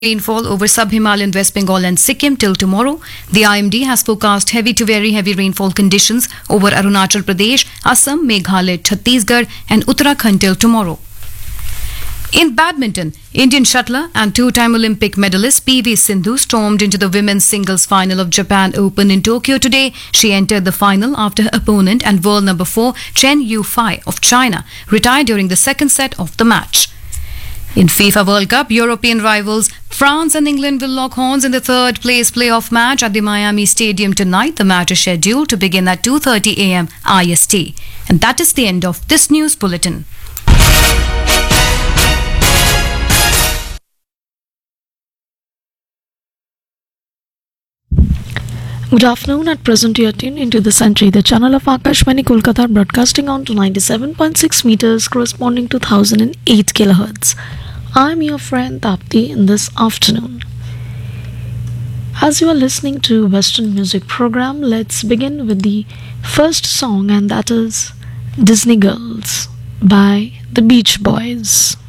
rainfall over sub-Himalayan West Bengal and Sikkim till tomorrow. The IMD has forecast heavy to very heavy rainfall conditions over Arunachal Pradesh, Assam, Meghalaya, Chhattisgarh and Uttarakhand till tomorrow. In badminton, Indian shuttler and two-time Olympic medalist PV Sindhu stormed into the women's singles final of Japan Open in Tokyo today. She entered the final after her opponent and world number 4 Chen Yufei of China retired during the second set of the match. In FIFA World Cup, European rivals France and England will lock horns in the third place playoff match at the Miami Stadium tonight. The match is scheduled to begin at 2:30 a.m. IST. And that is the end of this news bulletin. Good afternoon. At present, you are tuned into the Century, the channel of Akashvani Kolkata, broadcasting on to 97.6 meters, corresponding to 1008 kilohertz. I am your friend Tapti in this afternoon. As you are listening to Western music program, let's begin with the first song, and that is Disney Girls by the Beach Boys.